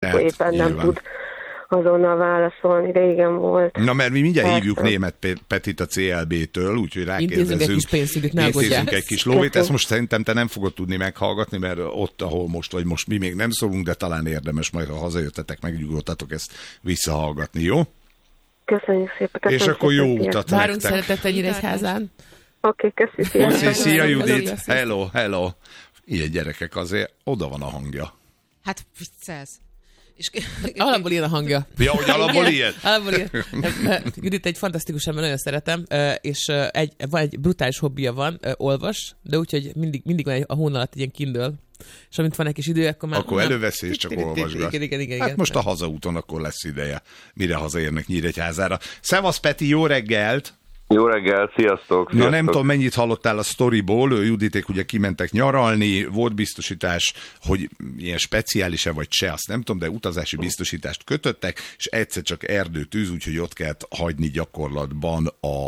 akkor éppen nem tud azonnal válaszolni, régen volt. Na, mert mi mindjárt hívjuk Németh Petit a CLB-től, úgyhogy rákérdezünk. Intézünk egy kis pénzügyet, ne aggódjál. Intézünk egy kis lóvét, ezt most szerintem te nem fogod tudni meghallgatni, mert ott, ahol most vagy, most mi még nem szólunk, de talán érdemes majd, ha hazajöttetek, megnyugodtatok ezt visszahallgatni, jó? Köszönjük szépen. És akkor jó utat várunk nektek. szeretettel Nyíregyházán. Oké, köszönjük. Szia Judit, hello. Ilyen gyerekek, azért oda van a hangja. Hát viccelsz. És... Alapból ilyen a hangja. Ja, hogy alapból ilyen? Alapból ilyen. Judit egy fantasztikus ember, nagyon szeretem, és egy brutális hobbija van, olvas, de úgyhogy mindig van a hón alatt egy ilyen Kindle, és amint van egy kis idő, akkor már... Akkor előveszi, és csak olvasgat. Igen. Hát most a hazaúton akkor lesz ideje, mire hazaérnek Nyíregyházára. Szevasz Peti, jó reggelt! Jó reggel, sziasztok! Na nem tudom, mennyit hallottál a sztoriból, Juditék ugye kimentek nyaralni, volt biztosítás, hogy ilyen speciális-e vagy se, azt nem tudom, de utazási biztosítást kötöttek, és egyszer csak erdőtűz, úgyhogy ott kellett hagyni gyakorlatban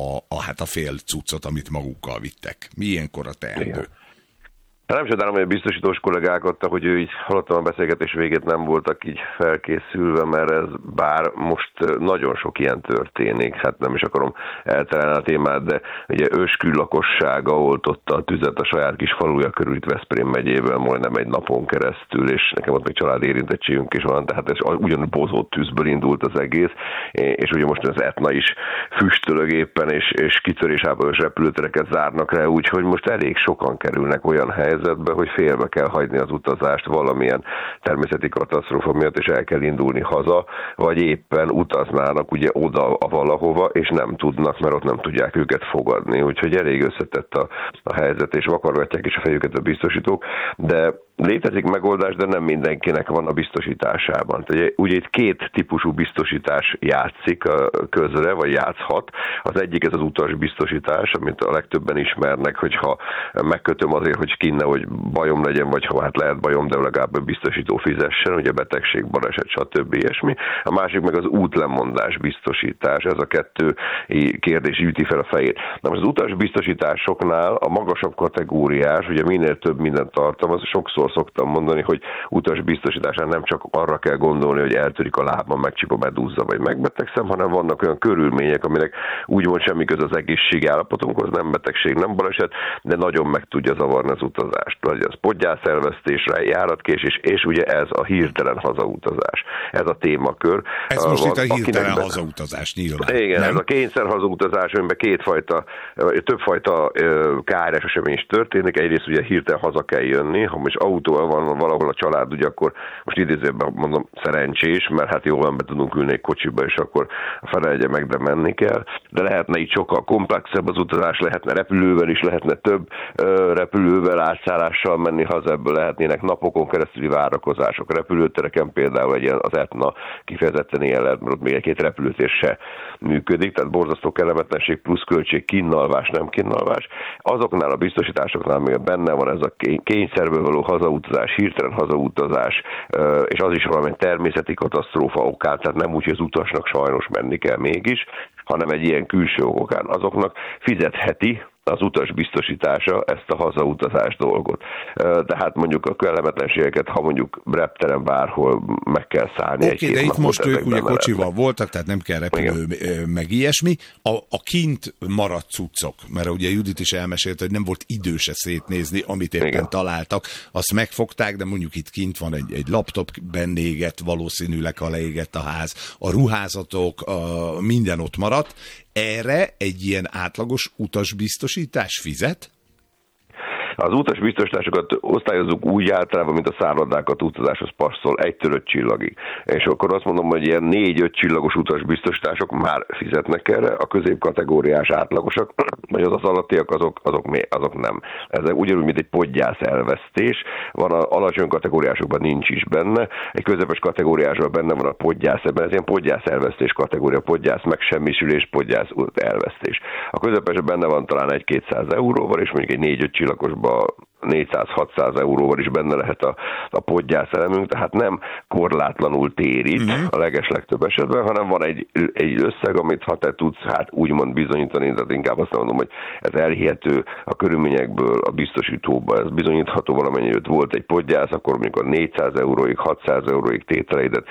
a fél cuccot, amit magukkal vittek. Mi ilyenkor a teendő? Nem csodálom, hogy a biztosítós kollégák adtak, hogy ő így hallottam a beszélgetés végét, nem voltak így felkészülve, mert ez bár most nagyon sok ilyen történik, hát nem is akarom elterelni a témát, de ugye Őskül lakossága oltotta a tüzet a saját kis faluja körül itt Veszprém megyében majdnem egy napon keresztül, és nekem ott még család érintettségünk is van, tehát ez ugyanúgy bozott tűzből indult az egész, és ugye most az Etna is füstölög éppen, és kitörésháborús repülőtereket zárnak rá, úgyhogy most elég sokan kerülnek olyan helyzetbe, hogy félbe kell hagyni az utazást valamilyen természeti katasztrófa miatt, és el kell indulni haza, vagy éppen utaznának ugye oda valahova, és nem tudnak, mert ott nem tudják őket fogadni. Úgyhogy elég összetett a helyzet, és vakargatják is a fejüket a biztosítók, de létezik megoldás, de nem mindenkinek van a biztosításában. Ugye itt két típusú biztosítás játszik közre, vagy játszhat. Az egyik ez az utasbiztosítás, amit a legtöbben ismernek, hogyha megkötöm azért, hogy hogy bajom legyen, vagy ha hát lehet bajom, de legalább a biztosító fizessen, ugye betegség, baleset, stb. Ilyesmi. A másik meg az útlemondás biztosítás, ez a kettő kérdés üti fel a fejét. Na most az utasbiztosításoknál a magasabb kategóriás, ugye minél több mindent tartalmaz, sokszor szoktam mondani, hogy utasbiztosításnál nem csak arra kell gondolni, hogy eltörik a lábam, megcsip a medúzza, vagy megbetegszem, hanem vannak olyan körülmények, aminek úgymond semmi köze az egészségi állapotunkhoz, nem betegség, nem baleset, de nagyon meg tudja zavarni az utazást. Vagy az podgyászszerveztésre, járatkésés, és ugye ez a hirtelen hazautazás. Ez a témakör. Ez most itt a hirtelen hazautazás nyilván. Igen, nem? Ez a kényszer hazautazás, amiben többfajta káros esemény is történik. Egyrészt ugye hirtelen haza kell jönni, ha most autóval van valahol a család, ugye akkor most idézőben mondom szerencsés, mert hát jól be tudunk ülni egy kocsiba, és akkor felelje meg, de menni kell. De lehetne így sokkal komplexebb az utazás, lehetne repülővel is, lehetne több repülővel, átszállással menni haza, ebből lehetnének napokon keresztüli várakozások. Repülőtereken például az Etna kifejezetten ilyen lehet, mert ott még egy-két repülőtér se működik, tehát borzasztó kellemetlenség plusz költség, kínalvás, nem kínalvás. Azoknál a biztosításoknál még benne van ez a kényszerből való hazautazás, hirtelen hazautazás, és az is valamilyen természeti katasztrófa okán, tehát nem úgy, hogy az utasnak sajnos menni kell mégis, hanem egy ilyen külső okán. Azoknak fizetheti az utas biztosítása ezt a hazautazás dolgot. Tehát mondjuk a kellemetlenségeket, ha mondjuk repteren bárhol meg kell szállni. Oké, de itt most ők ugye kocsival voltak, tehát nem kell repülő, meg ilyesmi. A kint maradt cuccok, mert ugye Judit is elmesélte, hogy nem volt idő se szétnézni, amit éppen találtak. Azt megfogták, de mondjuk itt kint van egy laptop benne égett, valószínűleg ha leégett a ház, a ruházatok, minden ott maradt. Erre egy ilyen átlagos utasbiztosítás fizet? Az utasbiztosításokat osztályozzuk úgy általában, mint a szállodákat utazáshoz passzol 1-től 5 csillagig. És akkor azt mondom, hogy ilyen 4-5 csillagos utasbiztosítások már fizetnek erre, a középkategóriás átlagosak, vagy az alattiak, azok nem. Ez ugyanúgy, mint egy podgyász elvesztés. Van az alacsony kategóriásokban nincs is benne, egy közepes kategóriásban benne van a podgyász, ebben ez ilyen podgyász elvesztés kategória, podgyász megsemmisülés, podgyász elvesztés. A közepesben benne van talán 1-200 euróval, és mondjuk egy 4-5 csillagosban 400-600 euróval is benne lehet a podgyász elemünk, tehát nem korlátlanul térít a legeslegtöbb esetben, hanem van egy összeg, amit ha te tudsz úgymond bizonyítani, tehát inkább azt mondom, hogy ez elhihető a körülményekből, a biztosítóban, ez bizonyítható valamennyi, hogy volt egy podgyász, akkor mondjuk a 400 euróig, 600 euróig tételeidet